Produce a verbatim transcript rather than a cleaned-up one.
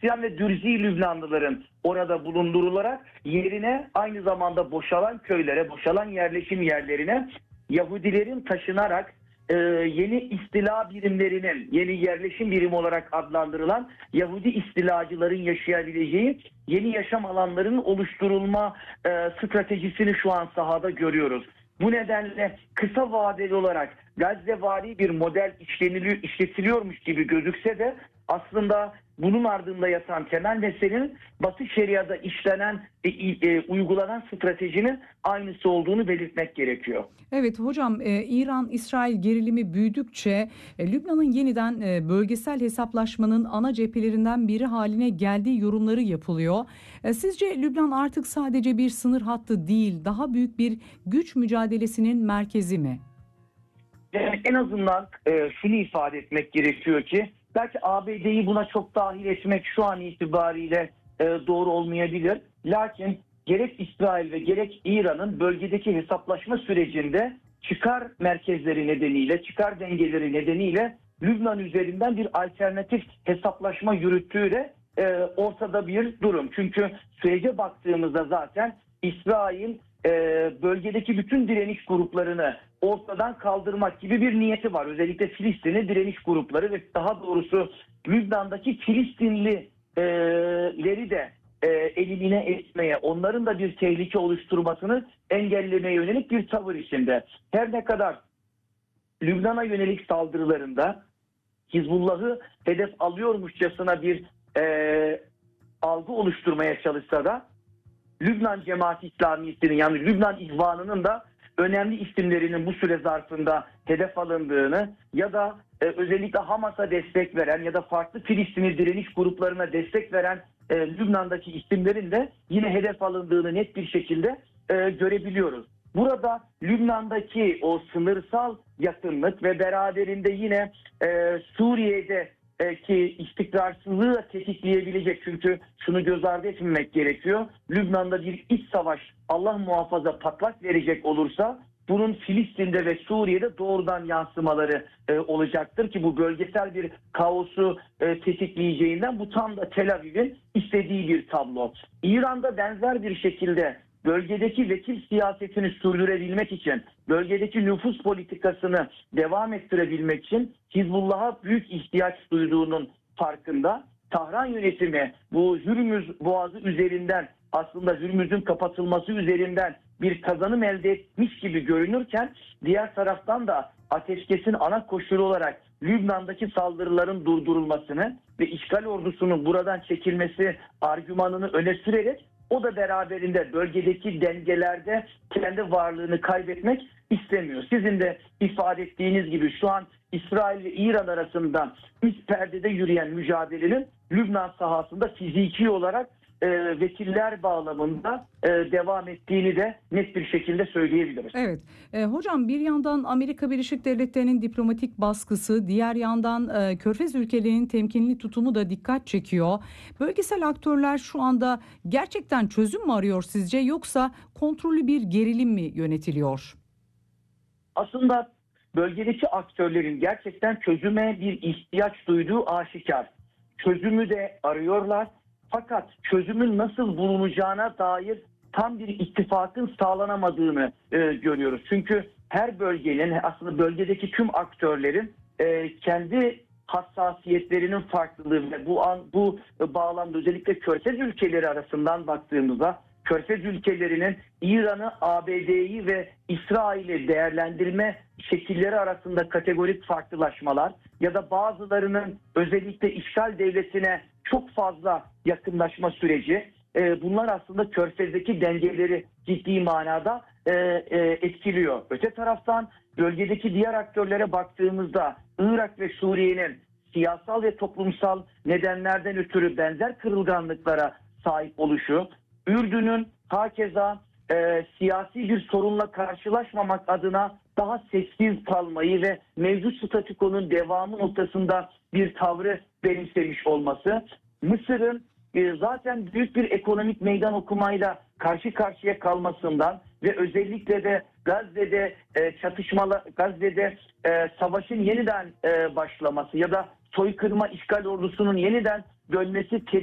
Hristiyan ve Dürzi Lübnanlıların orada bulundurularak yerine aynı zamanda boşalan köylere, boşalan yerleşim yerlerine Yahudilerin taşınarak e, yeni istila birimlerinin, yeni yerleşim birimi olarak adlandırılan Yahudi istilacıların yaşayabileceği yeni yaşam alanlarının oluşturulma e, stratejisini şu an sahada görüyoruz. Bu nedenle kısa vadeli olarak Gazzevari bir model işleniliyor, işletiliyormuş gibi gözükse de aslında bunun ardında yatan temel meselenin Batı Şeria'da işlenen, e, e, uygulanan stratejinin aynısı olduğunu belirtmek gerekiyor. Evet hocam, e, İran-İsrail gerilimi büyüdükçe e, Lübnan'ın yeniden e, bölgesel hesaplaşmanın ana cephelerinden biri haline geldiği yorumları yapılıyor. E, sizce Lübnan artık sadece bir sınır hattı değil, daha büyük bir güç mücadelesinin merkezi mi? Yani en azından e, şunu ifade etmek gerekiyor ki belki A B D'yi buna çok dahil etmek şu an itibariyle e, doğru olmayabilir. Lakin gerek İsrail ve gerek İran'ın bölgedeki hesaplaşma sürecinde çıkar merkezleri nedeniyle, çıkar dengeleri nedeniyle Lübnan üzerinden bir alternatif hesaplaşma yürüttüğü de e, ortada bir durum. Çünkü sürece baktığımızda zaten İsrail e, bölgedeki bütün direniş gruplarını ortadan kaldırmak gibi bir niyeti var. Özellikle Filistinli direniş grupları ve daha doğrusu Lübnan'daki Filistinlileri de e, elimine etmeye, onların da bir tehlike oluşturmasını engellemeye yönelik bir tavır içinde. Her ne kadar Lübnan'a yönelik saldırılarında Hizbullah'ı hedef alıyormuşçasına bir e, algı oluşturmaya çalışsa da Lübnan Cemaati İslamiyeti'nin, yani Lübnan İhvanı'nın da önemli isimlerinin bu süre zarfında hedef alındığını ya da e, özellikle Hamas'a destek veren ya da farklı Filistinli direniş gruplarına destek veren e, Lübnan'daki isimlerin de yine hedef alındığını net bir şekilde e, görebiliyoruz. Burada Lübnan'daki o sınırsal yakınlık ve beraberinde yine e, Suriye'de e, ki istikrarsızlığı tetikleyebilecek, çünkü şunu göz ardı etmemek gerekiyor. Lübnan'da bir iç savaş Allah muhafaza patlak verecek olursa bunun Filistin'de ve Suriye'de doğrudan yansımaları e, olacaktır ki bu bölgesel bir kaosu e, tetikleyeceğinden bu tam da Tel Aviv'in istediği bir tablo. İran'da benzer bir şekilde bölgedeki vekil siyasetini sürdürebilmek için, bölgedeki nüfus politikasını devam ettirebilmek için Hizbullah'a büyük ihtiyaç duyduğunun farkında. Tahran yönetimi bu Hürmüz Boğazı üzerinden, aslında Hürmüz'ün kapatılması üzerinden bir kazanım elde etmiş gibi görünürken, diğer taraftan da ateşkesin ana koşulu olarak Lübnan'daki saldırıların durdurulmasını ve işgal ordusunun buradan çekilmesi argümanını öne sürerek o da beraberinde bölgedeki dengelerde kendi varlığını kaybetmek istemiyor. Sizin de ifade ettiğiniz gibi şu an İsrail ve İran arasında üst perdede yürüyen mücadelenin Lübnan sahasında fiziki olarak e, vekiller bağlamında e, devam ettiğini de net bir şekilde söyleyebiliriz. Evet. E, hocam, bir yandan Amerika Birleşik Devletleri'nin diplomatik baskısı, diğer yandan e, Körfez ülkelerinin temkinli tutumu da dikkat çekiyor. Bölgesel aktörler şu anda gerçekten çözüm mü arıyor sizce, yoksa kontrollü bir gerilim mi yönetiliyor? Aslında bölgedeki aktörlerin gerçekten çözüme bir ihtiyaç duyduğu aşikar. Çözümü de arıyorlar. Fakat çözümün nasıl bulunacağına dair tam bir ittifakın sağlanamadığını e, görüyoruz. Çünkü her bölgenin, aslında bölgedeki tüm aktörlerin e, kendi hassasiyetlerinin farklılığı ve bu an bu bağlamda özellikle Körfez ülkeleri arasından baktığımızda Körfez ülkelerinin İran'ı, A B D'yi ve İsrail'i değerlendirme şekilleri arasında kategorik farklılaşmalar ya da bazılarının özellikle işgal devletine çok fazla yakınlaşma süreci, e, bunlar aslında Körfez'deki dengeleri ciddi manada e, e, etkiliyor. Öte taraftan bölgedeki diğer aktörlere baktığımızda Irak ve Suriye'nin siyasal ve toplumsal nedenlerden ötürü benzer kırılganlıklara sahip oluşu, Ürdün'ün hakeza e, siyasi bir sorunla karşılaşmamak adına daha sessiz kalmayı ve mevcut statükonun devamı noktasında bir tavrı benimsemiş olması, Mısır'ın e, zaten büyük bir ekonomik meydan okumayla karşı karşıya kalmasından ve özellikle de Gazze'de e, çatışmalı Gazze'de e, savaşın yeniden e, başlaması ya da soykırıma işgal ordusunun yeniden dönmesi